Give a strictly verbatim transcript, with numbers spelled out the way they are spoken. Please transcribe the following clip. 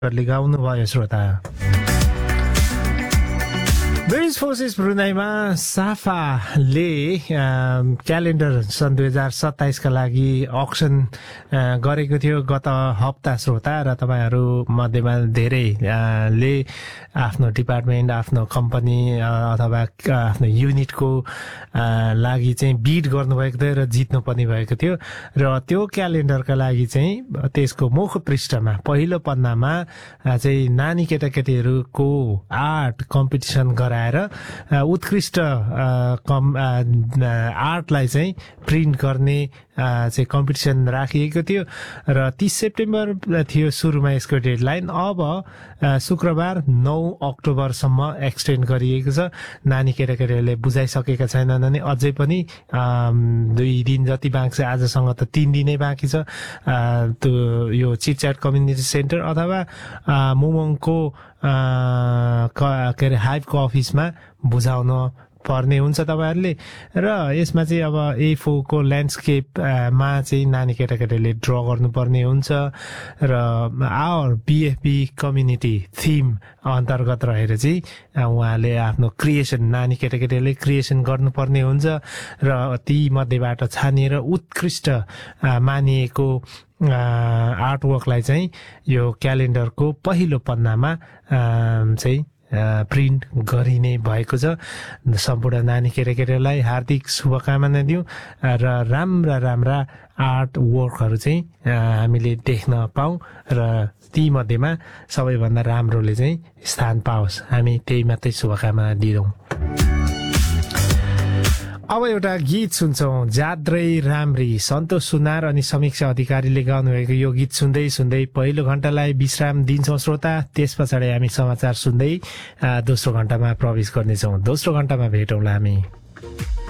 गाउनु भयो श्रोता। ब्रिटिश फोर्सेस ब्रुनाईमा साफाले क्यालेन्डर सन् दुई हजार सत्ताइसका लागि अक्सन गरेको थियो गत हप्ता श्रोता, र तपाईँहरू मध्येमा धेरैले आफ्नो डिपार्टमेन्ट, आफ्नो कम्पनी अथवा आफ्नो युनिटको लागि चाहिँ बिड गर्नुभएको थियो र जित्नु पनि भएको थियो। र त्यो क्यालेन्डरका लागि चाहिँ त्यसको मुख पृष्ठमा पहिलो पन्नामा चाहिँ नानी केटाकेटीहरूको आर्ट कम्पिटिसन गराएर उत्कृष्ट कम आर्टलाई चाहिँ प्रिन्ट गर्ने चाहिँ कम्पिटिसन राखिएको थियो र तीस सेप्टेम्बर थियो सुरुमा यसको डेडलाइन। अब शुक्रबार नौ अक्टोबरसम्म एक्सटेन्ड गरिएको छ। नानी केटाकेटीहरूले बुझाइसकेका छैनन् भने अझै पनि दुई दिन जति बाँकी छ, आजसँग त तीन दिनै बाँकी छ। त्यो यो चिटच्याट कम्युनिटी सेन्टर अथवा मुमङको के अरे हाइभको अफिसमा बुझाउन पर्ने हुन्छ तपाईँहरूले। र यसमा चाहिँ अब ए फोरको ल्यान्डस्केपमा चाहिँ नानी केटाकेटीले ड्र गर्नुपर्ने हुन्छ र आवर बिएफबी कम्युनिटी थिम अन्तर्गत रहेर चाहिँ उहाँले आफ्नो क्रिएसन, नानी केटाकेटीले क्रिएसन गर्नुपर्ने हुन्छ र ती मध्येबाट छानिएर उत्कृष्ट मानिएको आर्टवर्कलाई चाहिँ यो क्यालेन्डरको पहिलो पन्नामा चाहिँ प्रिन्ट गरिने भएको छ। सम्पूर्ण नानी केटाकेटीलाई हार्दिक शुभकामना दिउँ र राम्रा राम्रा आर्ट वर्कहरू चाहिँ हामीले देख्न पाऊँ र ती मध्येमा सबैभन्दा राम्रोले चाहिँ स्थान पाओस्, हामी त्यही मात्रै शुभकामना दिँदौँ। अब एउटा गीत सुन्छौँ, जात्रै राम्री, सन्तोष सुनार अनि समीक्षा अधिकारीले गाउनुभएको यो गीत सुन्दै सुन्दै पहिलो घण्टालाई विश्राम दिन्छौँ श्रोता। त्यस पछाडि हामी समाचार सुन्दै दोस्रो घण्टामा प्रवेश गर्नेछौँ। दोस्रो घण्टामा भेटौँला हामी।